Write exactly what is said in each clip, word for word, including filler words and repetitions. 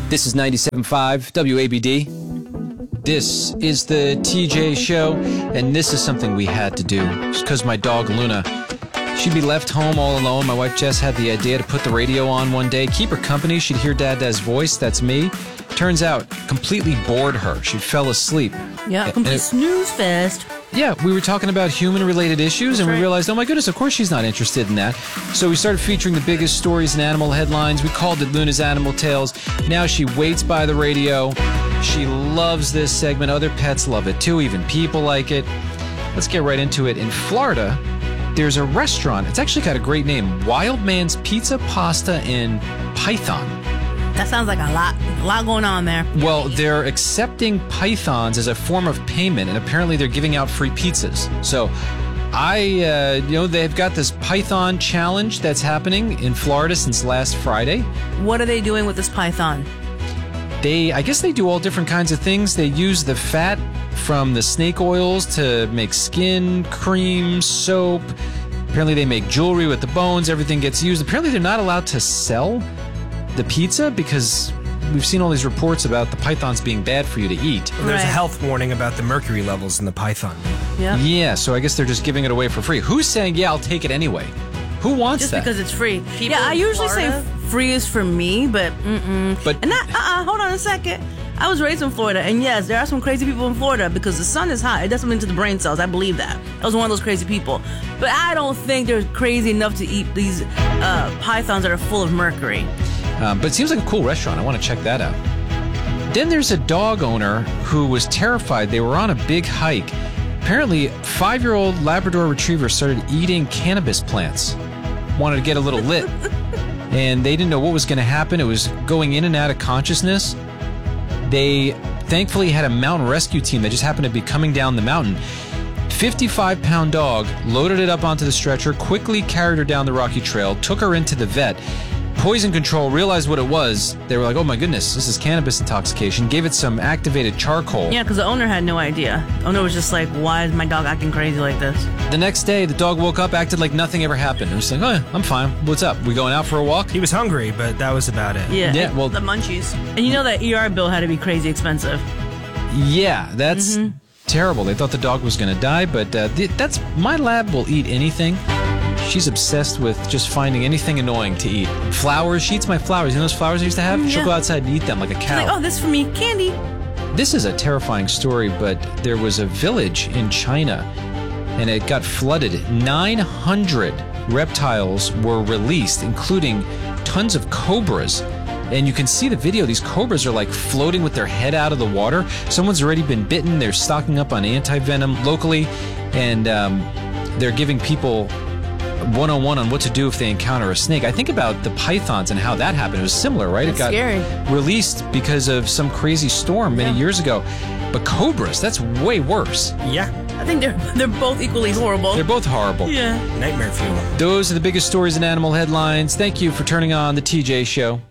This is ninety-seven point five W A B D. This is the T J Show, and this is something we had to do. Just because my dog, Luna, she'd be left home all alone. My wife, Jess, had the idea to put the radio on one day, keep her company. She'd hear Dada's voice. That's me. Turns out, completely bored her. She fell asleep. Yeah, complete it, snooze fest. Yeah, we were talking about human-related issues, That's and we right. realized, oh my goodness, of course she's not interested in that. So we started featuring the biggest stories and animal headlines. We called it Luna's Animal Tales. Now she waits by the radio. She loves this segment. Other pets love it too. Even people like it. Let's get right into it. In Florida, there's a restaurant. It's actually got a great name. Wild Man's Pizza, Pasta, and Python. That sounds like a lot, a lot going on there. Well, they're accepting pythons as a form of payment, and apparently they're giving out free pizzas. So, I, uh, you know, they've got this Python challenge that's happening in Florida since last Friday. What are they doing with this python? They, I guess they do all different kinds of things. They use the fat from the snake oils to make skin, cream, soap. Apparently they make jewelry with the bones. Everything gets used. Apparently they're not allowed to sell the pizza because we've seen all these reports about the pythons being bad for you to eat. Well, there's Right. a health warning about the mercury levels in the python. Yeah. Yeah, so I guess they're just giving it away for free. Who's saying, yeah, I'll take it anyway? Who wants Just that? because it's free. People yeah, I in usually Florida? say free is for me, but mm-mm. But And that, uh-uh, hold on a second. I was raised in Florida, and yes, there are some crazy people in Florida because the sun is hot. It does something to the brain cells. I believe that. I was one of those crazy people. But I don't think they're crazy enough to eat these uh, pythons that are full of mercury. Um, but it seems like a cool restaurant. I want to check that out. Then there's a dog owner who was terrified. They were on a big hike. Apparently, five-year-old Labrador Retriever started eating cannabis plants. Wanted to get a little lit. And they didn't know what was going to happen. It was going in and out of consciousness. They thankfully had a mountain rescue team that just happened to be coming down the mountain. fifty-five pound dog, loaded it up onto the stretcher, quickly carried her down the rocky trail, took her into the vet. Poison control realized what it was. They were like, oh my goodness, this is cannabis intoxication. Gave it some activated charcoal. Yeah, because the owner had no idea. The owner was just like, why is my dog acting crazy like this? The next day, the dog woke up, acted like nothing ever happened. It was like, oh, I'm fine. What's up? We going out for a walk? He was hungry, but that was about it. Yeah. Yeah, well, The munchies. And you know that E R bill had to be crazy expensive. yeah, that's Mm-hmm. terrible. They thought the dog was going to die, but uh, th- that's my lab will eat anything. She's obsessed with just finding anything annoying to eat. Flowers. She eats my flowers. You know those flowers I used to have? Mm, She'll yeah. go outside and eat them like a She's cow. like, oh, this is for me. Candy. This is a terrifying story, but there was a village in China, and it got flooded. nine hundred reptiles were released, including tons of cobras. And you can see the video. These cobras are like floating with their head out of the water. Someone's already been bitten. They're stocking up on anti-venom locally, and um, they're giving people one oh one on what to do if they encounter a snake. I think about the pythons and how that happened. It was similar, right? That's it got scary. released because of some crazy storm many Yeah. years ago. But cobras, that's way worse. Yeah, I think they're they're both equally horrible. They're both horrible. yeah. nightmare fuel. Those are the biggest stories in animal headlines. Thank you for turning on the T J Show.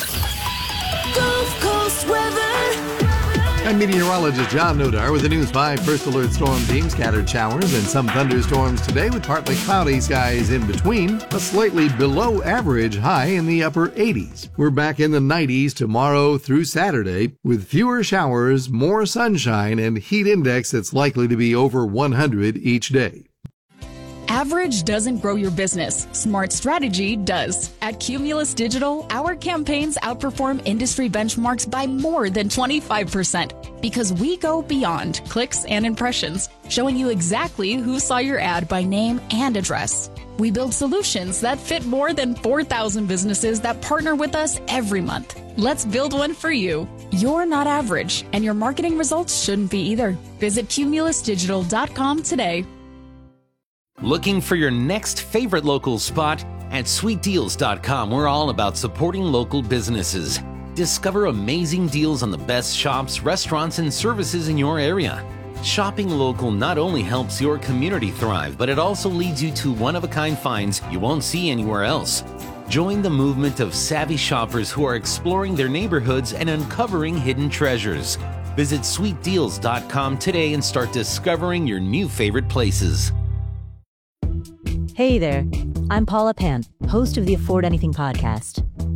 Gulf Coast weather. I'm meteorologist John Nodar with the News five First Alert Storm Team. Scattered showers and some thunderstorms today with partly cloudy skies in between. A slightly below average high in the upper eighties. We're back in the nineties tomorrow through Saturday with fewer showers, more sunshine, and heat index that's likely to be over one hundred each day. Average doesn't grow your business. Smart strategy does. At Cumulus Digital, our campaigns outperform industry benchmarks by more than twenty-five percent because we go beyond clicks and impressions, showing you exactly who saw your ad by name and address. We build solutions that fit more than four thousand businesses that partner with us every month. Let's build one for you. You're not average, and your marketing results shouldn't be either. Visit cumulus digital dot com today. Looking for your next favorite local spot? At sweet deals dot com, we're all about supporting local businesses. Discover amazing deals on the best shops, restaurants, and services in your area. Shopping local not only helps your community thrive, but it also leads you to one-of-a-kind finds you won't see anywhere else. Join the movement of savvy shoppers who are exploring their neighborhoods and uncovering hidden treasures. Visit sweet deals dot com today and start discovering your new favorite places. Hey there, I'm Paula Pant, host of the Afford Anything podcast.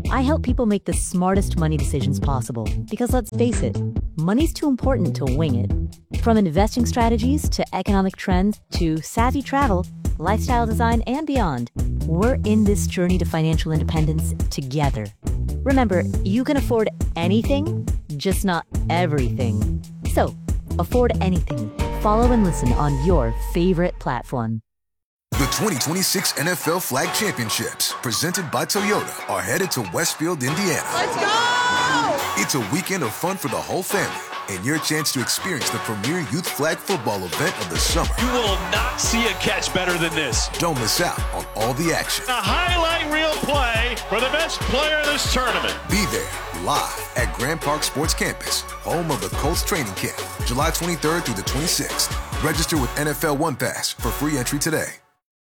I help people make the smartest money decisions possible because, let's face it, money's too important to wing it. From investing strategies to economic trends to savvy travel, lifestyle design, and beyond, we're in this journey to financial independence together. Remember, you can afford anything, just not everything. So, afford anything. Follow and listen on your favorite platform. The twenty twenty-six N F L Flag Championships, presented by Toyota, are headed to Westfield, Indiana. Let's go! It's a weekend of fun for the whole family and your chance to experience the premier youth flag football event of the summer. You will not see a catch better than this. Don't miss out on all the action. A highlight reel play for the best player of this tournament. Be there live at Grand Park Sports Campus, home of the Colts training camp, July twenty-third through the twenty-sixth. Register with N F L One Pass for free entry today.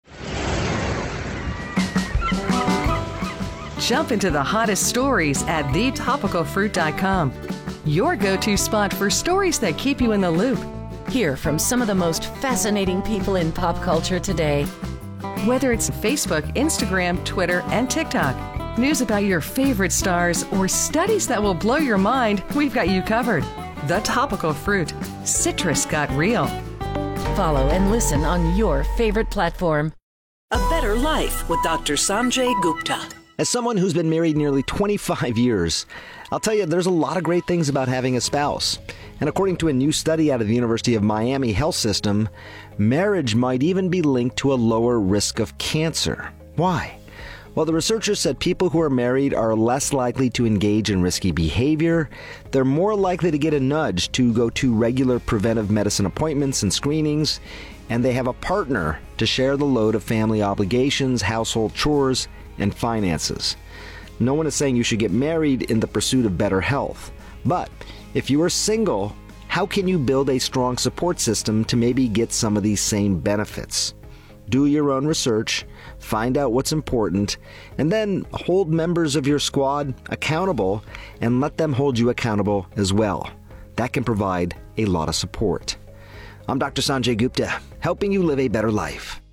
Jump into the hottest stories at the topical fruit dot com. Your go-to spot for stories that keep you in the loop. Hear from some of the most fascinating people in pop culture today. Whether it's Facebook, Instagram, Twitter, and TikTok, news about your favorite stars, or studies that will blow your mind, we've got you covered. The Topical Fruit. Citrus got real. Follow and listen on your favorite platform. A Better Life with Doctor Sanjay Gupta. As someone who's been married nearly twenty-five years, I'll tell you there's a lot of great things about having a spouse. And according to a new study out of the University of Miami Health System, marriage might even be linked to a lower risk of cancer. Why? Well, the researchers said people who are married are less likely to engage in risky behavior, they're more likely to get a nudge to go to regular preventive medicine appointments and screenings, and they have a partner to share the load of family obligations, household chores, and finances. No one is saying you should get married in the pursuit of better health. But if you are single, how can you build a strong support system to maybe get some of these same benefits? Do your own research, find out what's important, and then hold members of your squad accountable and let them hold you accountable as well. That can provide a lot of support. I'm Doctor Sanjay Gupta, helping you live a better life.